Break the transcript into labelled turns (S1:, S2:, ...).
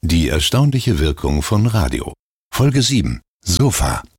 S1: Die erstaunliche Wirkung von Radio. Folge 7. Sofa.